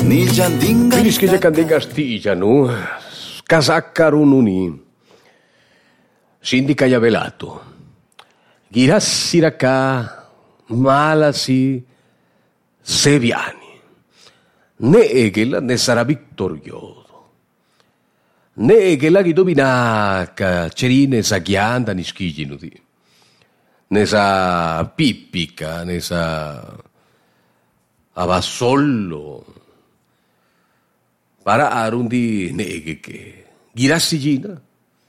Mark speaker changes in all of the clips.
Speaker 1: Finiskija kandinga stijanu, kasakkarununi. Sindika ja velato. Girassiraka, malasi, seviani. Ne egela ne sarà vittorioso. Ne egela gidovinaka, cerine sa ghianda ni schiginuti. Ne sa pippica, ne sa avassollo. Para arundi negeke. Girassigina.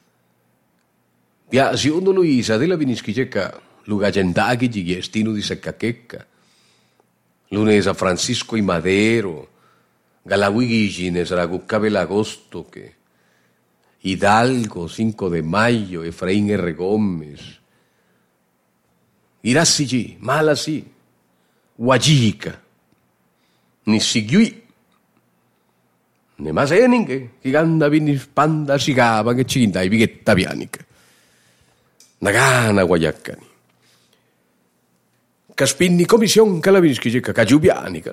Speaker 1: Via si uno Luisa della vinischicecca lugagendaghi di gestino di seccachecca. Lunesa Francisco i Madero. Galawigine sarà cuccabel agosto che. Hidalgo 5 de mayo, Efraín R. Gómez. Girassigi, malasi. Guagica. Nissigui. Ne maseninche, che ganda vini spanda sigava che cinta i bighetta pianica. Nagana guagliaccani. Caspinni commission calavinschi che cagiubianica.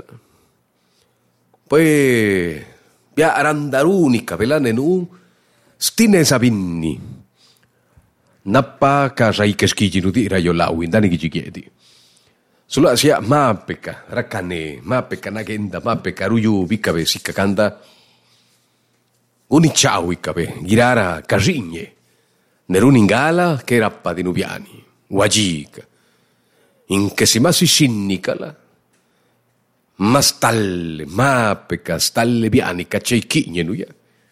Speaker 1: Poi via randarunica pelane nu stine sapinni. Nappa casa i che schiginu di raiolau indani che ci chiedi. Sulla sia mappeca, raccane, mappeca nagenda, mappeca ruiu, viccape, sicca canta. Unicciau iccape, girara casigne. Neruningala che rappa di nubiani, guagica. In che si massi scinnicala. Ma stalle, mappeca, stalle bianica, ceichigne nuia.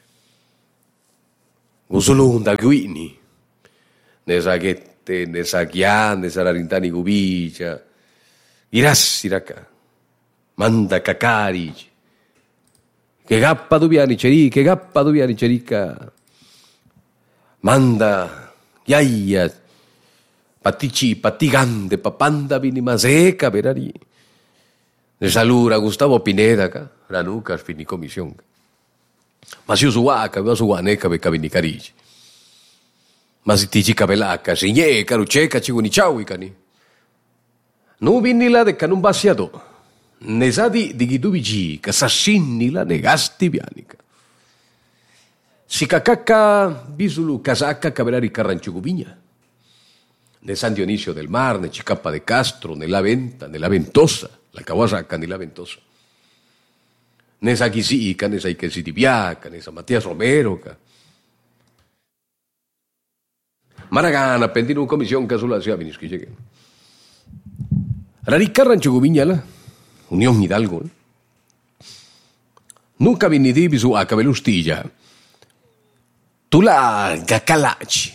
Speaker 1: Usulunda guini. Ne saghette, ne saghian, ne sararintani gubicia. Girassi racca. Manda cacarici. Che gappa dubiani ceri, che gappa dubiani cerica. Manda, iaia, patici, patigante, papanda vinima seca, verari. Ne salura Gustavo Pineda, ranuca, spini comisión. Ma si usuaca, va su guaneca, becca vini carici. Ma si tici cabelaca, signe, caruceca, ciguni ciauicani. Non vinila de canun bassiado. Ne sa di ghidubici, che sassinnila ne gasti bianica. Si cacacca bisulu casacca caverari carranciugubigna. Ne San Dionisio del Mar, ne Chicapa de Castro, ne La Venta, ne La Ventosa, la Kawasaka, ne La Ventosa. Ne sa Gisica, ne sa Iquesi di Biaca, ne sa Matías Romero. Maragana, pendino un comisión casula sia vinischi che. Rari carranciugubigna la, Unión Hidalgo. Nunca vini di bisu a cabelustilla. Tula gacalaci.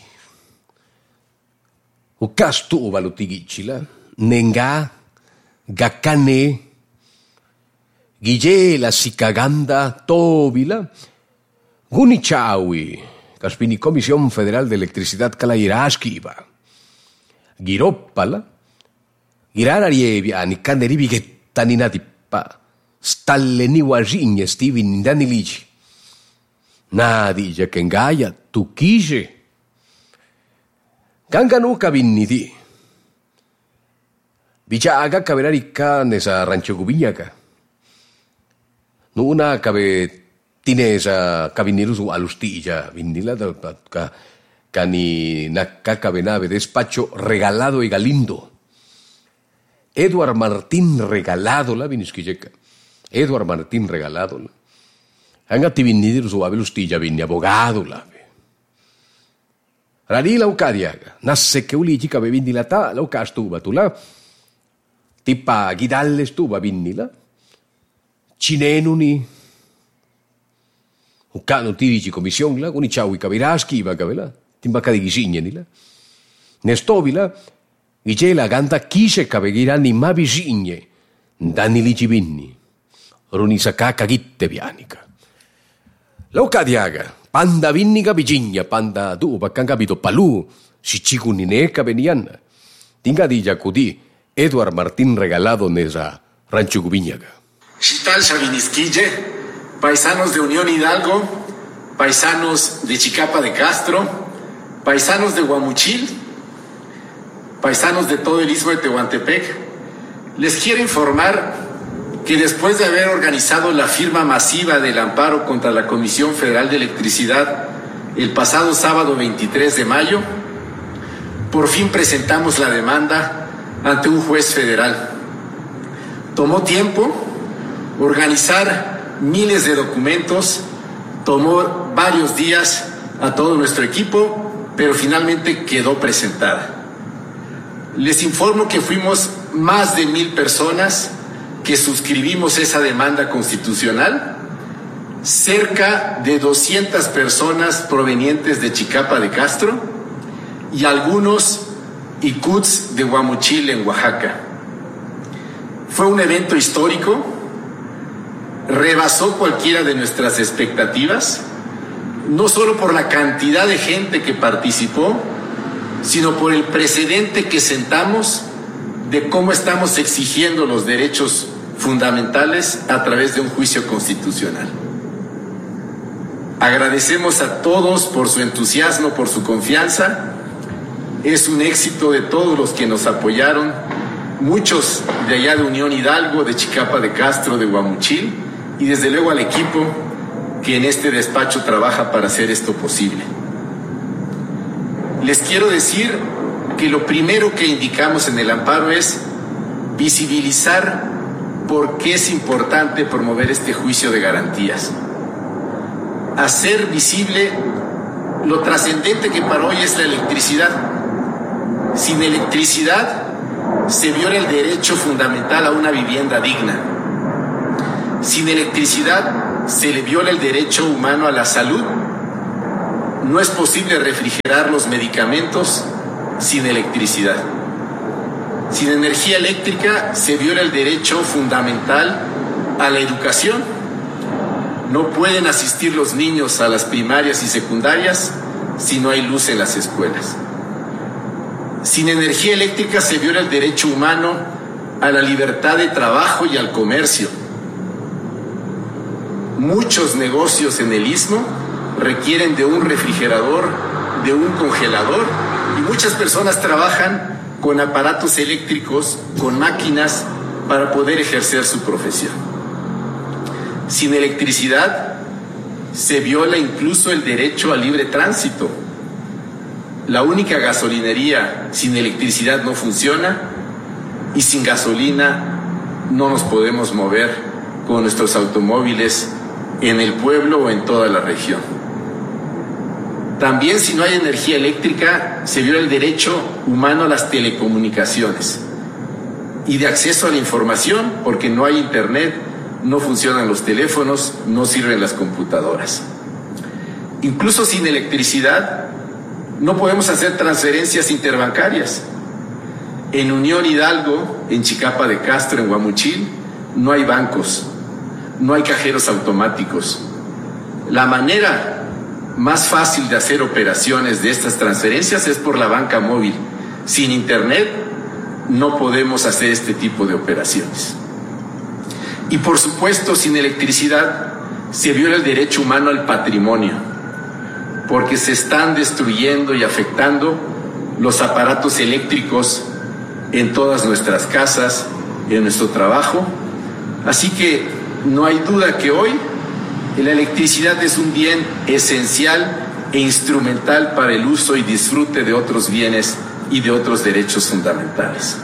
Speaker 1: O castu valutigicila. Nenga gacane. Gigela sicaganda tobila. Gunichawi. Caspini Comisión Federal de Electricidad Calairasquiva. Giroppala. Girararievia ni canderivi che tanina tippa. Stalle ni wasigne stivi nindani lici. Nadi che ngaia tu kise. Ganganu kavinniti. Bicaga caveraricca nesa rancio gubiñaca. Nuna cabe tinesa cavinnirusu alustilla. Vinnila da cani naca cabenave despacho regalado y galindo. Eduard Martín regalado la vinisquicheca. Eduard Martín regalado la. Angati vinnidir su avelustilla vinni abogado la. Rari laukadiaga. Nasse che uligica be vinni la ta lauca stuba tu la. Tippa ghidalle stuba vinni la. Cinenuni. Uccano tirici commission la. Uniciaui caviraschi va cavela. Timbacca di gisigneni la. Nestovila. Vigela ganta chise caveghirani ma visigne. Danni lici vinni. Runisacca cagitte pianica. Laukadiaga, panda vinnica vigigna, panda tu, paccan capito palù, si cicunineca venian. Tinga di Jacudí, Eduard Martín regalado nesa Rancho Gubiñaga.
Speaker 2: Chital Chavinisquille, paisanos de Unión Hidalgo, paisanos de Chicapa de Castro, paisanos de Guamuchil, paisanos de todo el istmo de Tehuantepec, les quiero informar que después de haber organizado la firma masiva del amparo contra la Comisión Federal de Electricidad el pasado sábado 23 de mayo, por fin presentamos la demanda ante un juez federal. Tomó tiempo organizar miles de documentos, tomó varios días a todo nuestro equipo, pero finalmente quedó presentada. Les informo que fuimos más de 1,000 personas que suscribimos esa demanda constitucional, cerca de 200 personas provenientes de Chicapa de Castro y algunos icuts de Guamuchil en Oaxaca. Fue un evento histórico, rebasó cualquiera de nuestras expectativas, no solo por la cantidad de gente que participó, sino por el precedente que sentamos de cómo estamos exigiendo los derechos fundamentales a través de un juicio constitucional. Agradecemos a todos por su entusiasmo, por su confianza. Es un éxito de todos los que nos apoyaron, muchos de allá de Unión Hidalgo, de Chicapa de Castro, de Guamuchil, y desde luego al equipo que en este despacho trabaja para hacer esto posible. Les quiero decir que lo primero que indicamos en el amparo es visibilizar por qué es importante promover este juicio de garantías. Hacer visible lo trascendente que para hoy es la electricidad. Sin electricidad se viola el derecho fundamental a una vivienda digna. Sin electricidad se le viola el derecho humano a la salud. No es posible refrigerar los medicamentos sin electricidad. Sin energía eléctrica se viola el derecho fundamental a la educación. No pueden asistir los niños a las primarias y secundarias si no hay luz en las escuelas. Sin energía eléctrica se viola el derecho humano a la libertad de trabajo y al comercio. Muchos negocios en el Istmo requieren de un refrigerador, de un congelador, y muchas personas trabajan con aparatos eléctricos, con máquinas, para poder ejercer su profesión. Sin electricidad se viola incluso el derecho al libre tránsito. La única gasolinería sin electricidad no funciona, y sin gasolina no nos podemos mover con nuestros automóviles en el pueblo o en toda la región. También, si no hay energía eléctrica, se viola el derecho humano a las telecomunicaciones y de acceso a la información, porque no hay internet, no funcionan los teléfonos, no sirven las computadoras. Incluso sin electricidad no podemos hacer transferencias interbancarias. En Unión Hidalgo, en Chicapa de Castro, en Guamuchil, no hay bancos, no hay cajeros automáticos. La manera más fácil de hacer operaciones de estas transferencias es por la banca móvil. Sin internet no podemos hacer este tipo de operaciones. Y por supuesto, sin electricidad se viola el derecho humano al patrimonio, porque se están destruyendo y afectando los aparatos eléctricos en todas nuestras casas, en nuestro trabajo. Así que no hay duda que hoy la electricidad es un bien esencial e instrumental para el uso y disfrute de otros bienes y de otros derechos fundamentales.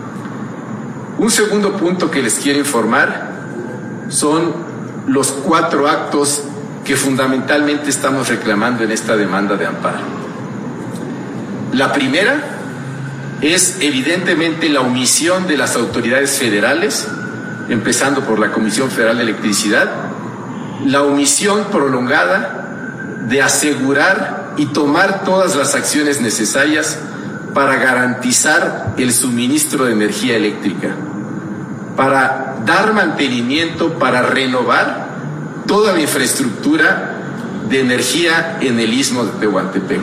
Speaker 2: Un segundo punto que les quiero informar son los 4 actos que fundamentalmente estamos reclamando en esta demanda de amparo. La primera es evidentemente la omisión de las autoridades federales, empezando por la Comisión Federal de Electricidad, la omisión prolongada de asegurar y tomar todas las acciones necesarias para garantizar el suministro de energía eléctrica, para dar mantenimiento, para renovar toda la infraestructura de energía en el Istmo de Tehuantepec.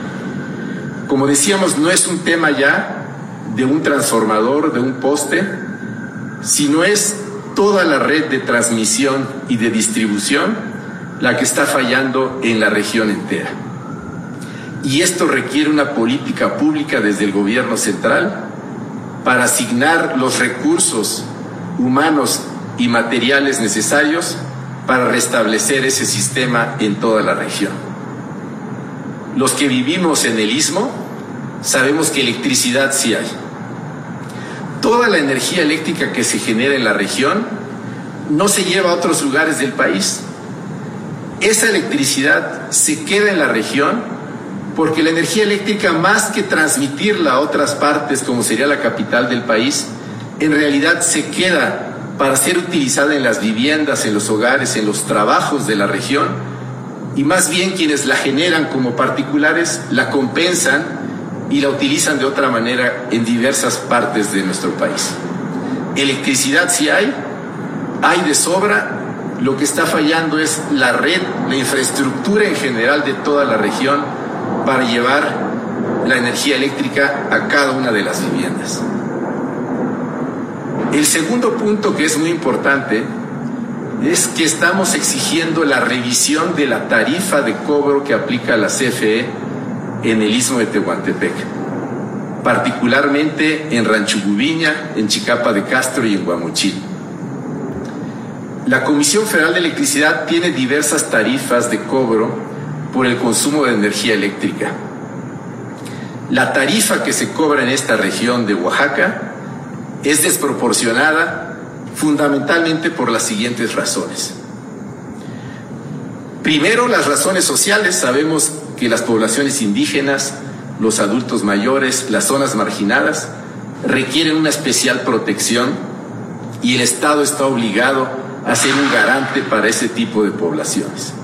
Speaker 2: Como decíamos, no es un tema ya de un transformador, de un poste, sino es toda la red de transmisión y de distribución la que está fallando en la región entera. Y esto requiere una política pública desde el gobierno central para asignar los recursos humanos y materiales necesarios para restablecer ese sistema en toda la región. Los que vivimos en el Istmo sabemos que electricidad sí hay. Toda la energía eléctrica que se genera en la región no se lleva a otros lugares del país. Esa electricidad se queda en la región porque la energía eléctrica, más que transmitirla a otras partes como sería la capital del país, en realidad se queda para ser utilizada en las viviendas, en los hogares, en los trabajos de la región, y más bien quienes la generan como particulares la compensan y la utilizan de otra manera en diversas partes de nuestro país. Electricidad sí hay de sobra. Lo que está fallando es la red, la infraestructura en general de toda la región para llevar la energía eléctrica a cada una de las viviendas. El segundo punto, que es muy importante, es que estamos exigiendo la revisión de la tarifa de cobro que aplica la CFE en el Istmo de Tehuantepec, particularmente en Rancho Gubiña, en Chicapa de Castro y en Guamuchil. La Comisión Federal de Electricidad tiene diversas tarifas de cobro por el consumo de energía eléctrica. La tarifa que se cobra en esta región de Oaxaca es desproporcionada fundamentalmente por las siguientes razones. Primero, las razones sociales. Sabemos que las poblaciones indígenas, los adultos mayores, las zonas marginadas requieren una especial protección y el Estado está obligado a ser un garante para ese tipo de poblaciones.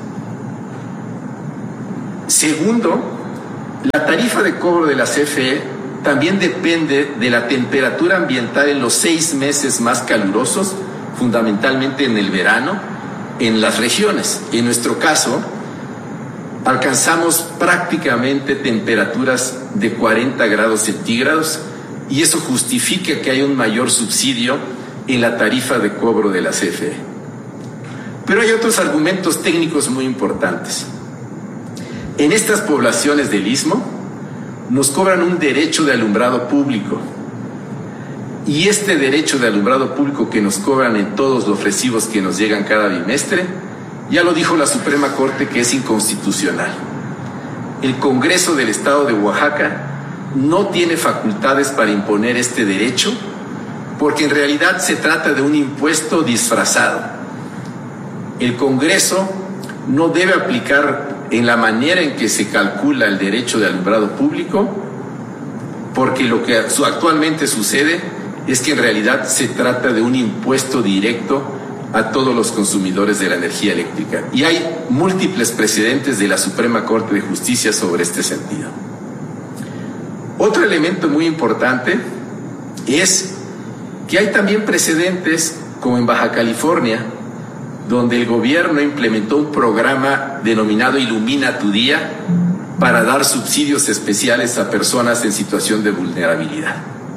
Speaker 2: Segundo, la tarifa de cobro de la CFE también depende de la temperatura ambiental en los 6 meses más calurosos, fundamentalmente en el verano, en las regiones. En nuestro caso, alcanzamos prácticamente temperaturas de 40 grados centígrados y eso justifica que haya un mayor subsidio en la tarifa de cobro de la CFE. Pero hay otros argumentos técnicos muy importantes. En estas poblaciones del Istmo nos cobran un derecho de alumbrado público y este derecho de alumbrado público que nos cobran en todos los recibos que nos llegan cada bimestre, ya lo dijo la Suprema Corte que es inconstitucional. El Congreso del Estado de Oaxaca no tiene facultades para imponer este derecho porque en realidad se trata de un impuesto disfrazado. El Congreso no debe aplicar en la manera en que se calcula el derecho de alumbrado público, porque lo que actualmente sucede es que en realidad se trata de un impuesto directo a todos los consumidores de la energía eléctrica. Y hay múltiples precedentes de la Suprema Corte de Justicia sobre este sentido. Otro elemento muy importante es que hay también precedentes, como en Baja California, donde el gobierno implementó un programa denominado Ilumina tu Día para dar subsidios especiales a personas en situación de vulnerabilidad.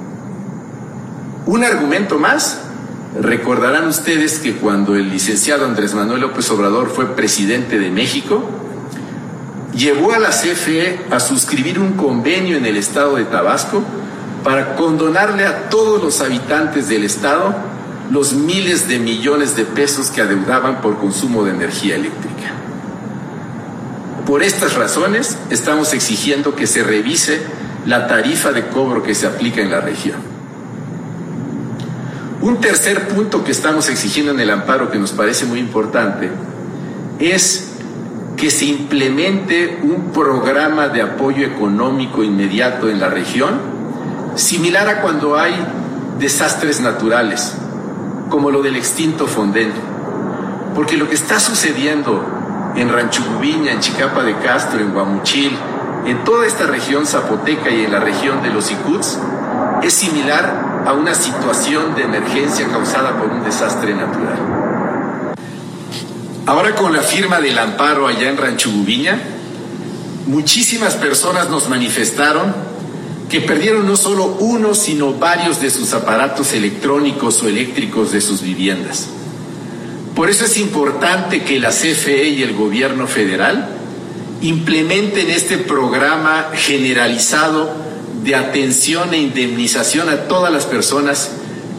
Speaker 2: Un argumento más, recordarán ustedes que cuando el licenciado Andrés Manuel López Obrador fue presidente de México, llevó a la CFE a suscribir un convenio en el estado de Tabasco para condonarle a todos los habitantes del estado los miles de millones de pesos que adeudaban por consumo de energía eléctrica. Por estas razones, estamos exigiendo que se revise la tarifa de cobro que se aplica en la región. Un tercer punto que estamos exigiendo en el amparo, que nos parece muy importante, es que se implemente un programa de apoyo económico inmediato en la región, similar a cuando hay desastres naturales, como lo del extinto Fonden. Porque lo que está sucediendo en Rancho Gubiña, en Chicapa de Castro, en Guamuchil, en toda esta región zapoteca y en la región de los Icuts, es similar a una situación de emergencia causada por un desastre natural. Ahora, con la firma del amparo allá en Rancho Gubiña, muchísimas personas nos manifestaron que perdieron no solo uno, sino varios de sus aparatos electrónicos o eléctricos de sus viviendas. Por eso es importante que la CFE y el gobierno federal implementen este programa generalizado de atención e indemnización a todas las personas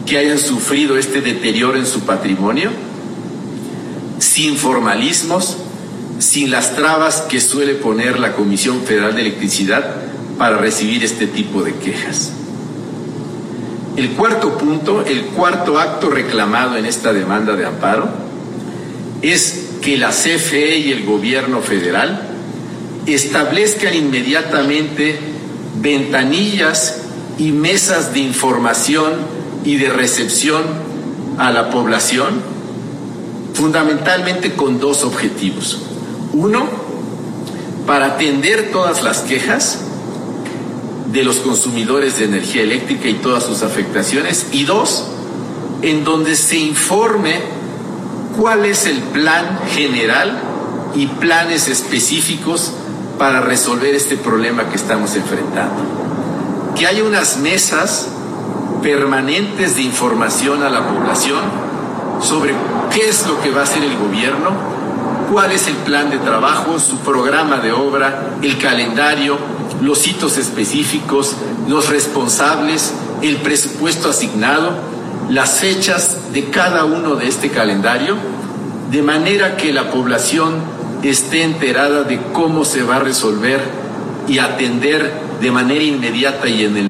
Speaker 2: que hayan sufrido este deterioro en su patrimonio, sin formalismos, sin las trabas que suele poner la Comisión Federal de Electricidad para recibir este tipo de quejas. El cuarto punto, el cuarto acto reclamado en esta demanda de amparo, es que la CFE y el gobierno federal establezcan inmediatamente ventanillas y mesas de información y de recepción a la población, fundamentalmente con dos objetivos. Uno, para atender todas las quejas de los consumidores de energía eléctrica y todas sus afectaciones. Y dos, en donde se informe cuál es el plan general y planes específicos para resolver este problema que estamos enfrentando. Que haya unas mesas permanentes de información a la población sobre qué es lo que va a hacer el gobierno, cuál es el plan de trabajo, su programa de obra, el calendario, los hitos específicos, los responsables, el presupuesto asignado, las fechas de cada uno de este calendario, de manera que la población esté enterada de cómo se va a resolver y atender de manera inmediata y en el...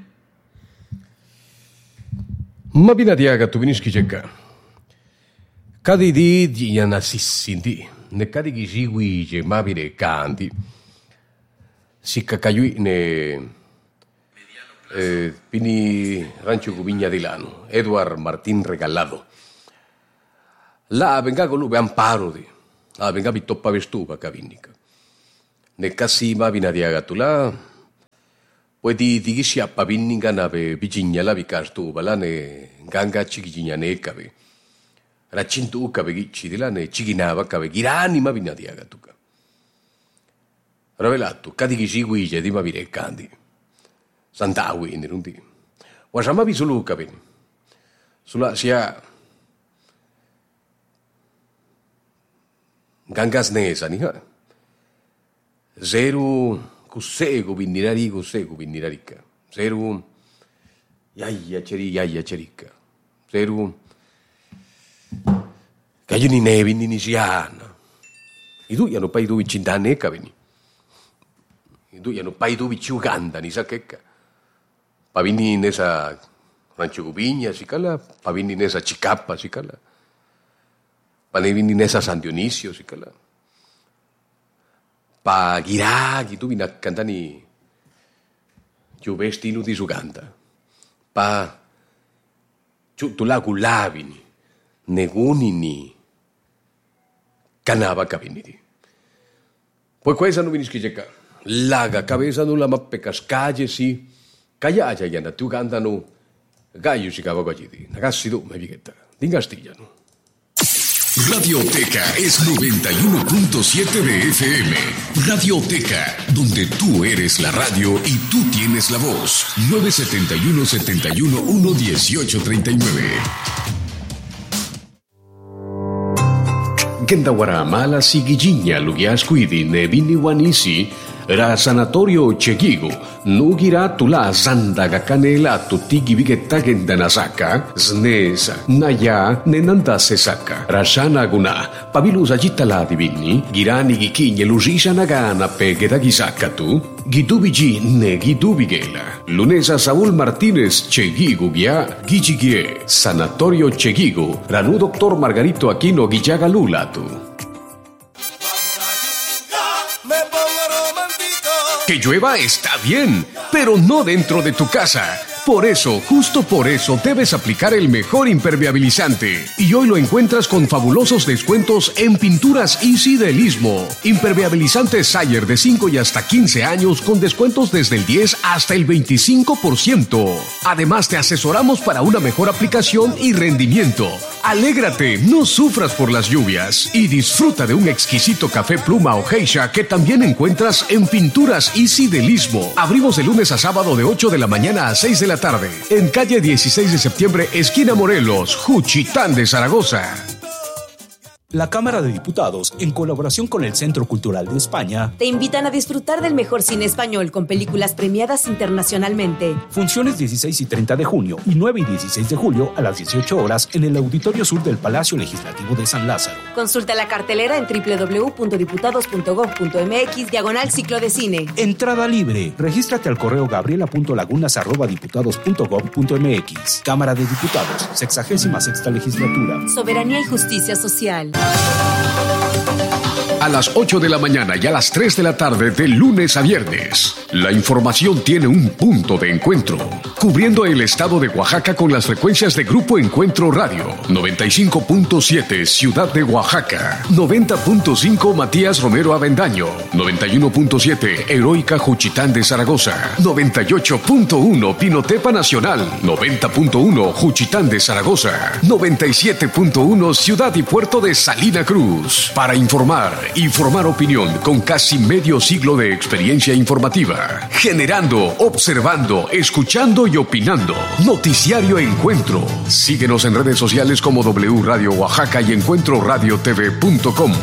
Speaker 1: Mabinadiaga tuviniski jeka. Kadi di yana sisindi. Ne kadi gijiwi je mabire kandi. Sikakayui ne pini Rancho Gubiña Dilano, Eduard Martín Regalado. La venga golube amparo de. La venga bitopa vestuba kabinika. Ne kasi mabinadiaga tula. Puedi digisia pabininga nabe bijinyala bikastu balane ganga chiginya ne kabe. Rachintu kabe gichi dilane chiginaba kabe girani mabinadiaga tuka. Revelato kadigishigui je di mabire kandi. Santawi nirundi. Wasama bisulu kabe. Sula sia gangas nesa niha. Zero kusego binirarika. Zero yaya cherika. Zero kayuni nevi ninisiana. Idu ya no paidu vichindane kabeni. Idu ya no paidu vichuganda ni sakeka. Pavini nesa Rancho Gubiña sikala, pavini nesa Chicapa sikala. Panevini nesa San Dionisio sikala. Pa giragi tu bina cantani giuvesti di suganda. Pa tulagulabini negunini canava cabiniti. Poi questa non vinisci già. Laga cabeza non la mappe cascaje si callaya ya tu cantano gallo si cava guagiti. Ragazzi tu me vighetta. Dingastigliano.
Speaker 3: Radioteca es 91.7 de FM. Radioteca, donde tú eres la radio y tú tienes la voz. 971-71-11839. Gendawara mala sigijinya lugiasquidi ne biniwanisi ra sanatorio chegigo nugira tula zandaga canela tutigi bigetta gendanasaka znesa naya nenanda sesaka rashana guna pabilusa jitala divini girani gikinye lusisha nagana pegeda gisaka tu gidubiji ne gidubigela lunesa Saúl Martínez chegigo guia gijigie sanatorio chegigo ranu doctor Margarito Aquino Guillaga Lula tu. Que llueva está bien, pero no dentro de tu casa. Por eso, justo por eso, debes aplicar el mejor impermeabilizante. Y hoy lo encuentras con fabulosos descuentos en Pinturas Easy del Istmo. Impermeabilizante Sayer de 5 y hasta 15 años con descuentos desde el 10 hasta el 25%. Además, te asesoramos para una mejor aplicación y rendimiento. Alégrate, no sufras por las lluvias y disfruta de un exquisito café pluma o geisha que también encuentras en Pinturas Easy del Istmo. Abrimos de lunes a sábado de 8 de la mañana a 6 de la tarde. En calle 16 de septiembre, esquina Morelos, Juchitán de Zaragoza.
Speaker 4: La Cámara de Diputados, en colaboración con el Centro Cultural de España,
Speaker 5: te invitan a disfrutar del mejor cine español con películas premiadas internacionalmente.
Speaker 4: Funciones 16 y 30 de junio y 9 y 16 de julio a las 18 horas en el Auditorio Sur del Palacio Legislativo de San Lázaro.
Speaker 5: Consulta la cartelera en www.diputados.gov.mx/ciclo de cine.
Speaker 4: Entrada libre. Regístrate al correo gabriela.lagunas@diputados.gov.mx. Cámara de Diputados, 66ª Legislatura.
Speaker 5: Soberanía y justicia social.
Speaker 3: A las 8 de la mañana y a las 3 de la tarde de lunes a viernes, la información tiene un punto de encuentro, cubriendo el estado de Oaxaca con las frecuencias de Grupo Encuentro Radio, 95.7 Ciudad de Oaxaca, 90.5 Matías Romero Avendaño, 91.7 Heroica Juchitán de Zaragoza, 98.1 Pinotepa Nacional, 90.1 Juchitán de Zaragoza, 97.1 Ciudad y Puerto de Salina Cruz. Para informar opinión con casi medio siglo de experiencia informativa, generando, observando, escuchando y opinando. Noticiario Encuentro. Síguenos en redes sociales como W Radio Oaxaca y encuentroradiotv.com.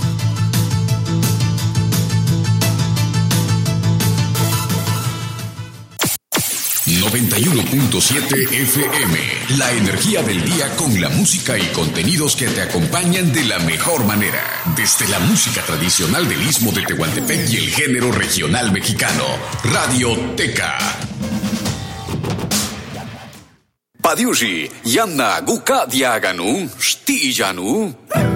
Speaker 3: 91.7 FM, la energía del día con la música y contenidos que te acompañan de la mejor manera. Desde la música tradicional del Istmo de Tehuantepec y el género regional mexicano, Radioteca. Padiushi, Yanna Guka Diaganu, Stijanu.